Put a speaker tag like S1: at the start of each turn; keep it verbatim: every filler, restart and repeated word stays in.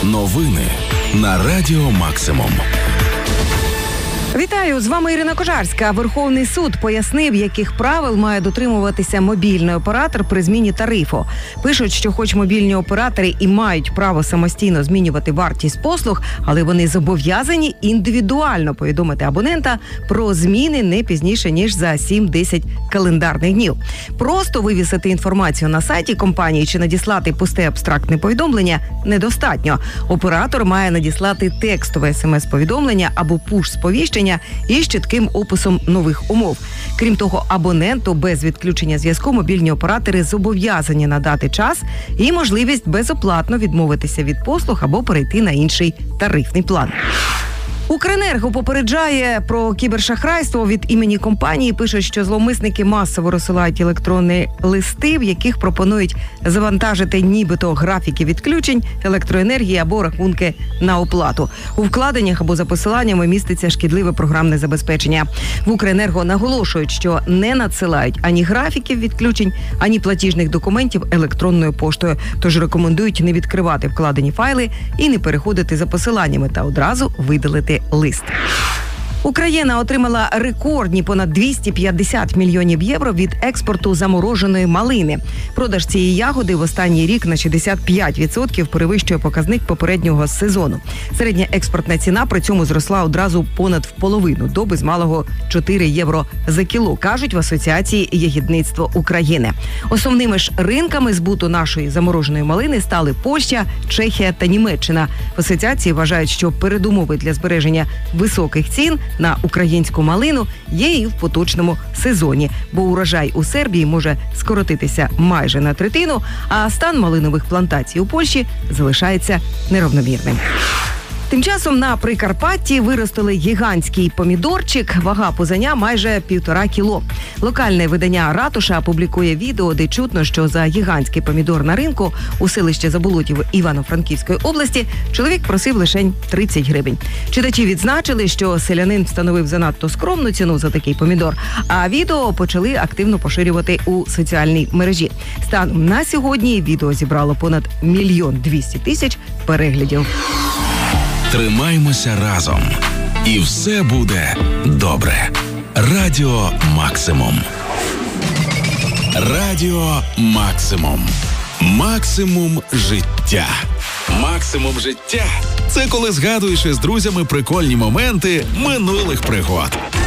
S1: Новини на Радіо Максимум.
S2: Вітаю, з вами Ірина Кожарська. Верховний суд пояснив, яких правил має дотримуватися мобільний оператор при зміні тарифу. Пишуть, що хоч мобільні оператори і мають право самостійно змінювати вартість послуг, але вони зобов'язані індивідуально повідомити абонента про зміни не пізніше, ніж за сім-десять календарних днів. Просто вивісити інформацію на сайті компанії чи надіслати пусте абстрактне повідомлення недостатньо. Оператор має надіслати текстове смс-повідомлення або пуш-сповіщення із чітким описом нових умов. Крім того, абоненту без відключення зв'язку мобільні оператори зобов'язані надати час і можливість безоплатно відмовитися від послуг або перейти на інший тарифний план. Укренерго попереджає про кібершахрайство від імені компанії. Пишуть, що зловмисники масово розсилають електронні листи, в яких пропонують завантажити нібито графіки відключень електроенергії або рахунки на оплату. У вкладеннях або за посиланнями міститься шкідливе програмне забезпечення. В Укренерго наголошують, що не надсилають ані графіків відключень, ані платіжних документів електронною поштою. Тож рекомендують не відкривати вкладені файли і не переходити за посиланнями та одразу видалити лист. Україна отримала рекордні понад двісті п'ятдесят мільйонів євро від експорту замороженої малини. Продаж цієї ягоди в останній рік на шістдесят п'ять відсотків перевищує показник попереднього сезону. Середня експортна ціна при цьому зросла одразу понад в половину, до без малого чотири євро за кіло, кажуть в Асоціації ягідництва України. Основними ж ринками збуту нашої замороженої малини стали Польща, Чехія та Німеччина. В Асоціації вважають, що передумови для збереження високих цін на українську малину є і в поточному сезоні, бо урожай у Сербії може скоротитися майже на третину, а стан малинових плантацій у Польщі залишається неравномірним. Тим часом на Прикарпатті виростили гігантський помідорчик, вага пузаня майже півтора кіло. Локальне видання «Ратуша» публікує відео, де чутно, що за гігантський помідор на ринку у селищі Заболотів Івано-Франківської області чоловік просив лише тридцять гривень. Читачі відзначили, що селянин встановив занадто скромну ціну за такий помідор, а відео почали активно поширювати у соціальній мережі. Станом на сьогодні відео зібрало понад мільйон двісті тисяч переглядів.
S1: Тримаймося разом, і все буде добре. Радіо Максимум. Радіо Максимум. Максимум життя. Максимум життя – це коли згадуєш із друзями прикольні моменти минулих пригод.